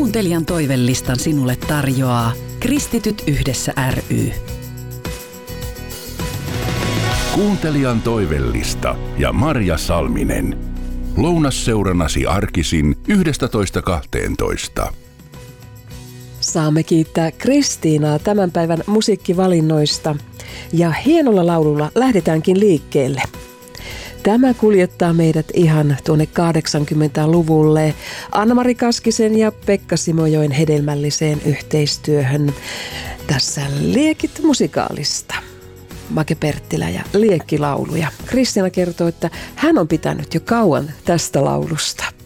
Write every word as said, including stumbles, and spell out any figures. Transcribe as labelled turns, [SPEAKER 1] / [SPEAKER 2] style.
[SPEAKER 1] Kuuntelijan toivelistan sinulle tarjoaa Kristityt yhdessä ry.
[SPEAKER 2] Kuuntelijan toivellista ja Marja Salminen. Lounasseurannasi arkisin yhdestätoista kahteentoista.
[SPEAKER 3] Saamme kiittää Kristiinaa tämän päivän musiikkivalinnoista ja hienolla laululla lähdetäänkin liikkeelle. Tämä kuljettaa meidät ihan tuonne kahdeksankymmentäluvulle Anna-Mari Kaskisen ja Pekka Simojoen hedelmälliseen yhteistyöhön tässä Liekit musikaalista. Make Perttilä ja Liekkilauluja. Kristiina kertoo, että hän on pitänyt jo kauan tästä laulusta.